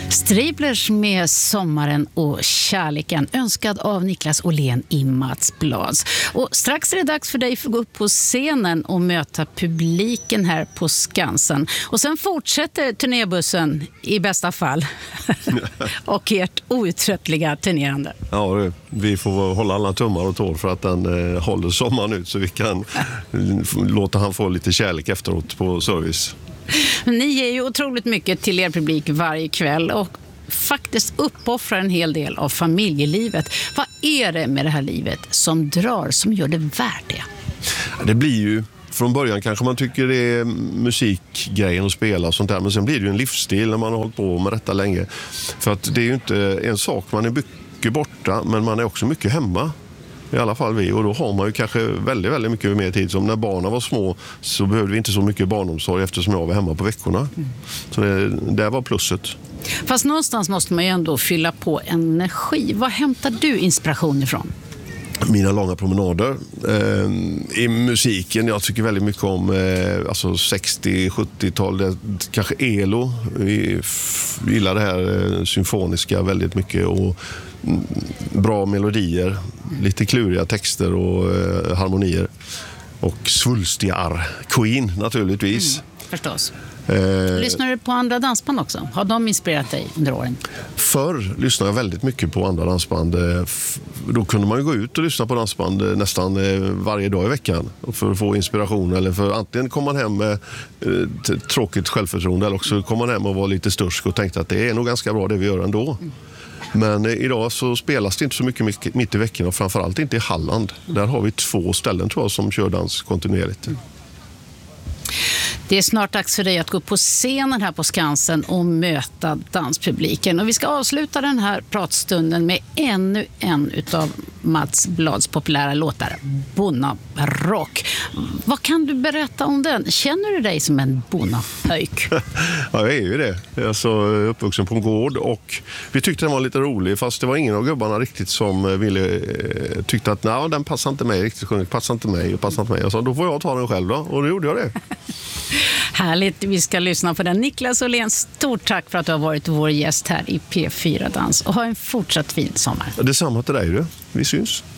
Striplers med Sommaren och kärleken, önskad av Niklas Åhlén i Mats Blads. Och strax är det dags för dig att gå upp på scenen och möta publiken här på Skansen. Och sen fortsätter turnébussen i bästa fall och ert outtröttliga turnerande. Ja, vi får hålla alla tummar och tår för att den håller sommaren ut så vi kan låta han få lite kärlek efteråt på service. Ni ger ju otroligt mycket till er publik varje kväll och faktiskt uppoffrar en hel del av familjelivet. Vad är det med det här livet som drar, som gör det värt det? Det blir ju, från början kanske man tycker det är musikgrejen att spela och sånt där, men sen blir det ju en livsstil när man har hållit på med detta länge. För att det är ju inte en sak, man är mycket borta men man är också mycket hemma. I alla fall vi, och då har man ju kanske väldigt, väldigt mycket mer tid. Som när barnen var små så behövde vi inte så mycket barnomsorg eftersom jag var hemma på veckorna. Så det var plusset. Fast någonstans måste man ju ändå fylla på energi. Vad hämtar du inspiration ifrån? Mina långa promenader. I musiken, jag tycker väldigt mycket om alltså 60-70-tal, kanske ELO. Vi gillar det här symfoniska väldigt mycket och bra melodier, lite kluriga texter och harmonier. Och svulstiga Queen naturligtvis. Förstås. Lyssnar du på andra dansband också? Har de inspirerat dig under åren? Förr lyssnade jag väldigt mycket på andra dansband. Då kunde man ju gå ut och lyssna på dansband nästan varje dag i veckan för att få inspiration. Eller för antingen kom man hem med tråkigt självförtroende eller också kom man hem och var lite störsk och tänkte att det är nog ganska bra det vi gör ändå. Men idag så spelas det inte så mycket mitt i veckan och framförallt inte i Halland. Där har vi 2 ställen tror jag som kör dans kontinuerligt. Det är snart dags för dig att gå upp på scenen här på Skansen och möta danspubliken. Och vi ska avsluta den här pratstunden med ännu en utav Mats Blads populära låtar, Bonnarock. Vad kan du berätta om den? Känner du dig som en bonnapöjk? Ja, jag är ju det. Jag är alltså uppvuxen på en gård och vi tyckte den var lite rolig fast det var ingen av gubbarna riktigt som tyckte att nej, den passar inte mig riktigt, passar inte mig. Jag sa, då får jag ta den själv då. Och då gjorde jag det. Härligt, vi ska lyssna på den. Niklas Åhlén, stort tack för att du har varit vår gäst här i P4 Dans och ha en fortsatt fin sommar. Detsamma till dig du. Vi syns.